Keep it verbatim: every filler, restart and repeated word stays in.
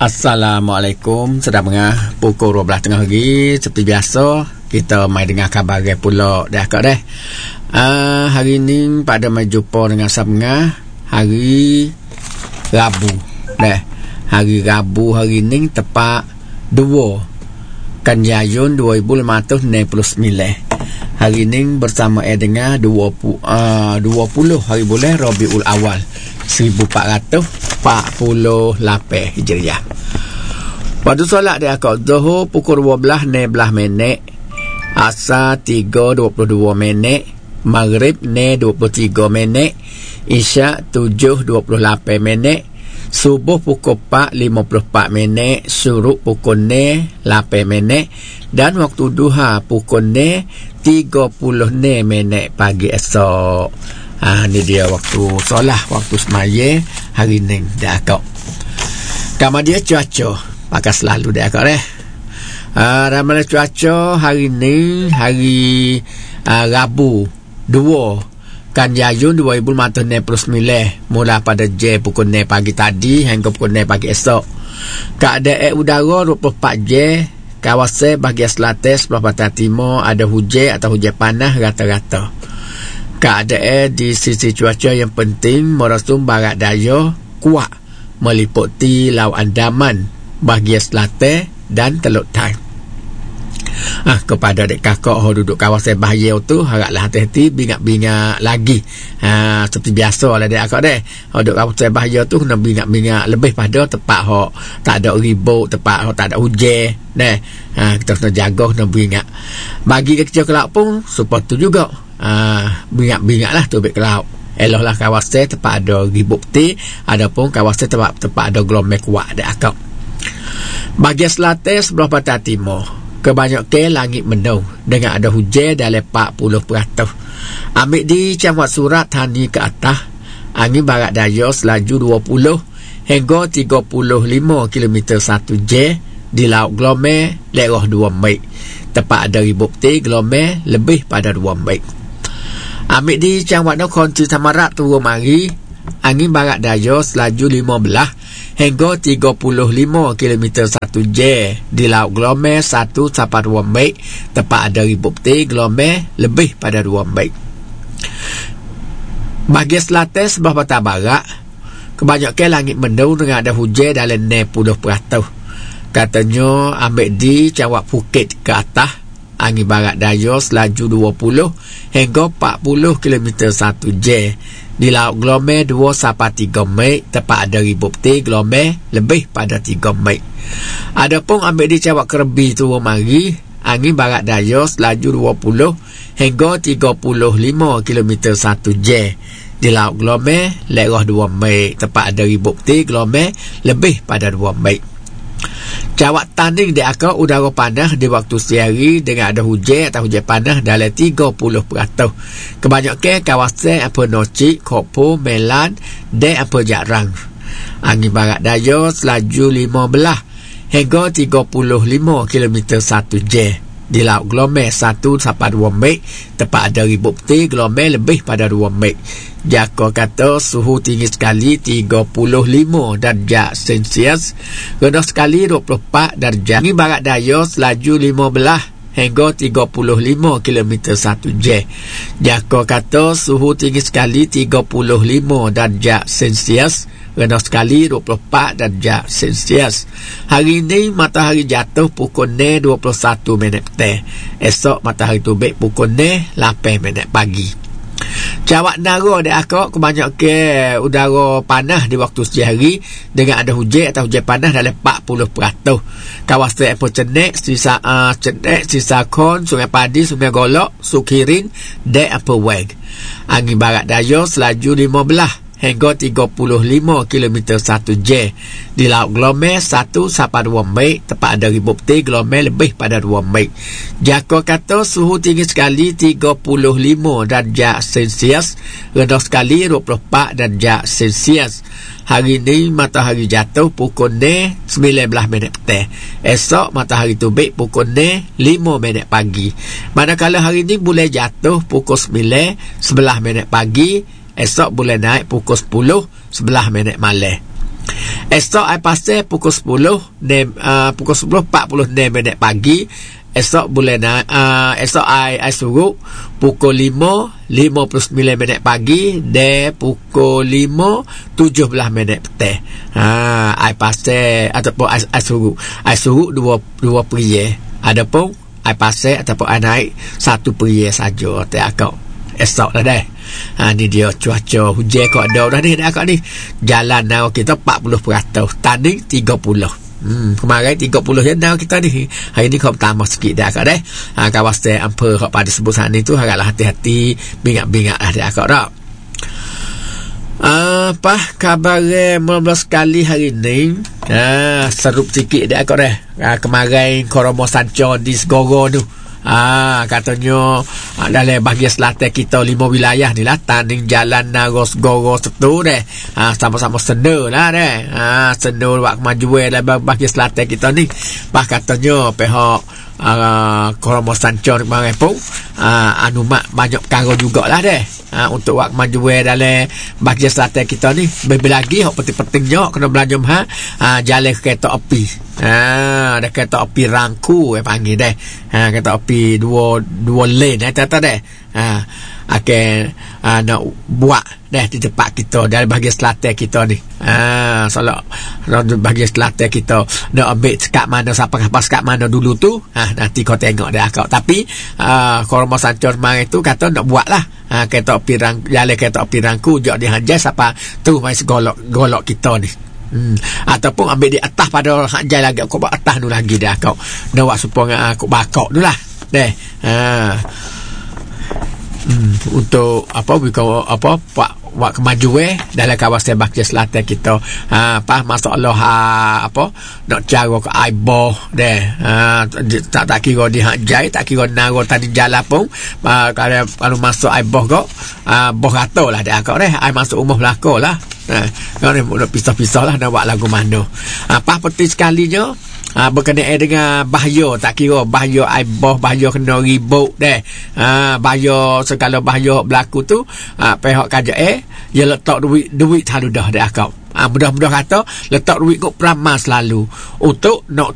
Assalamualaikum, sedang mengah pukul dua belas tiga puluh pagi. Seperti biasa, kita mai dengar khabar pula dah kat dah. Uh, hari ni pada mai jumpa dengan Sabengah hari Rabu. Dah. Hari Rabu hari ni tepat dua Kanjayun dua ribu lima ratus enam puluh sembilan. Hari ni bersama eh dengan dua puluh, uh, dua puluh hari bulan Rabiul Awal seribu empat ratus empat puluh lapan Hijriah. Waktu solat dia kat Zuhur pukul dua belas enam belas minit, Asar tiga dua puluh dua minit, Maghrib dua puluh tiga minit, Isyak tujuh dua puluh lapan minit, Subuh pukul empat lima puluh empat minit, Syuruk pukul lapan minit, dan waktu duha pukul tiga puluh minit pagi esok. Ah, ni dia waktu solat, waktu semaya hari ni dah kau. Kamar dia cuaca pakai selalu dah kau deh. Ah, ramalan cuaca hari ni hari ah, Rabu dua Kanjayun dua ribu lima ratus enam puluh sembilan, mula pada J pukul enam pagi tadi hingga pukul enam pagi esok. Keadaan udara dua puluh empat J, kawasan bahagian selatan sebelah barat timur ada hujan atau hujan panas rata-rata. Keadaan di sisi cuaca yang penting merasum barat daya kuat meliputi Laut Andaman bahagian selatan dan Teluk Tai. Ah, kepada dek kakak yang duduk kawasan bahaya tu, haraplah hati-hati, bingat-bingat lagi. Ha, seperti biasa lah dek kakak dek. Yang duduk kawasan bahaya tu kena bingat-bingat lebih pada tempat yang tak ada ribut, tempat yang tak ada hujan. Dek. Ha, kita kena jaga, kena bingat. Bagi kerja ke laut pun supaya tu juga. Ha, bingat-bingat lah tu ke laut. Eloklah kawasan tempat ada ribut peti, adapun kawasan tempat tempat ada gelombang kuat dek kakak. Bahagian selatan sebelah barat timur, kebanyakan langit mendung dengan ada hujan dalam empat puluh peratus. Ambil di Camwat Surat Tani ke atas, angin barat daya selaju dua puluh hingga tiga puluh lima kilometer satu jam di laut gelombang lerah dua mil. Tempat ada ribut peti gelombang lebih pada dua mil. Ambil di Camwat Nakhon Samarak turun mari, angin barat daya selaju lima belas hingga tiga puluh lima kilometer satu jam di laut gelombang satu sampai dua mil. Tempat ada ribut peti gelombang lebih pada dua mil. Bahagian selatan sebelah barat barat, kebanyakan langit mendung dengan ada hujan dalam enam puluh peratus. Katanya ambil di Camwat Phuket ke atas, angin barat daya selaju dua puluh hingga empat puluh kilometer satu jam di laut gelombang dua sampai tiga mil. Tempat ada ribut peti gelombang lebih pada tiga mil. Adapun ambil di Camwat Krabi turun mari, angin barat daya selaju dua puluh hingga tiga puluh lima kilometer satu jam di laut gelombang lerah dua mil. Tempat ada ribut peti gelombang lebih pada dua mil. Camwat Taning di akar udara panas di waktu siang dengan ada hujan atau hujan panas dalam tiga puluh peratus. Kebanyakan kawasan apa Noci, Kopo, Melan dan apa Jarang. Angin barat daya selaju lima belas hingga tiga puluh lima kilometer satu jam di laut gelombang satu sampai dua mil. Tempat ada ribut peti gelombang lebih pada dua mil. Jaka kata suhu tinggi sekali tiga puluh lima darjah Celsius, rendah sekali dua puluh empat darjah. Angin barat daya selaju lima belas hingga tiga puluh lima kilometer satu jam. Jaka kata suhu tinggi sekali tiga puluh lima darjah Celsius, rendah sekali dua puluh empat darjah Celsius. Hari ini matahari jatuh pukul dua puluh satu minit petang. Esok matahari terbit pukul lapan minit pagi. Camwat Nara dan akak kebanyakan udara panas di waktu siang hari dengan ada hujan atau hujan panas dalam empat puluh peratus. Kawasan Empu Cenek, Sisa uh, Cenek, Sisa Kon, Sungai Padi, Sungai Golok, Sukirin dan Empu Weng. Angin barat daya selaju lima belas hingga tiga puluh lima kilometer satu jam di laut gelombang satu sampai dua mil. Tempat ada ribut peti gelombang lebih pada dua mil. Jaka kata suhu tinggi sekali tiga puluh lima darjah Celsius, rendah sekali dua puluh empat darjah Celsius. Hari ini matahari jatuh pukul sembilan belas minit petang. Esok matahari terbit pukul lima minit pagi. Manakala hari ini boleh jatuh pukul sembilan sebelas minit pagi. Esok boleh naik pukul sepuluh sebelas minit malam. Esok ai pasal pukul sepuluh de, uh, pukul sepuluh empat puluh minit pagi. Esok boleh na, uh, esok ai ai suruh pukul lima lima puluh sembilan minit pagi de pukul lima tujuh belas minit petang. Ha, ai pasal ataupun ai, ai suruh ai suruh dua dua periye. Adapun ai pasal ataupun ai naik satu periye saja tak akak. Esok lah dah. Ha, ni dia cuaca hujan kau ada dah ni dah akak ni. Jalan naik kita empat puluh peratus, tanding tiga puluh. Hmm, kemarin tiga puluh je naik kita ni. Hari ni kau tambah sikit dah akak dah. Ha, kawasan ampun kau pada sebut sana tu haraplah hati-hati, bingak-bingak lah dah akak dah. Uh, apa khabar mula sekali hari ni? Ah, serup sikit dah akak dah. Ah, kemarin Koromo Sancho di Segoro tu. Ah, katanya ah, dalam bahagian selatan kita lima wilayah ni lah, tanding jalan Naros Goro setu deh. Ah, sama-sama senda lah deh. Ah, senda buat kemajuan dalam bahagian selatan kita ni. Bah katanya pihak ah, Koromo Sancho kemarin pun ah, anu mak banyak perkara jugalah deh. Ha, untuk buat kemajuan dalam bahagian selatan kita ni. Lebih lagi hak penting-pentingnya kena belajar ha, ha jalan kereta api. Ha, ada kereta api rangku eh panggil deh. Ha, kereta api dua dua lane eh tata deh. Ha, akan ha, nak buat deh di tempat kita dalam bahagian selatan kita ni. Ha, soalnya di bahagian selatan kita nak ambil sekat mana sampai ke sekat mana dulu tu. Ha, nanti kau tengok deh akak. Tapi ha, Koromo Sancho kemarin tu kata nak buat lah. Ha, kereta api rang, jalan kereta api rangku jauh dihanjai siapa tu main segolok golok kita ni. Hmm. Ataupun ambil di atas pada hanjai lagi aku buat atas tu lagi dah kau. Nak buat supaya aku bakok tu lah. Deh. Ha. Hmm. Untuk apa bukan apa pak buat kemajuan dalam kawasan bahagian selatan kita. Ha, apa masalah ha, apa nak cara ke aiboh deh. Ha, tak tak kira di hanjai, tak kira naro tadi jalan pun ha, kalau kalau masuk aiboh kau ha, boh rata lah dia kau deh. Ai masuk rumah belaka lah. Ha, kau ni nak pisah-pisah lah nak buat lagu mana. Apa penting sekalinya ha, berkenaan dengan bahaya, tak kira bahaya aiboh, bahaya kena ribut deh. Ha, bahaya segala bahaya berlaku tu ha, pihak kaja eh dia letak duit duit selalu dah dah kau. Ha, mudah-mudah kata letak duit kau peramal selalu untuk nak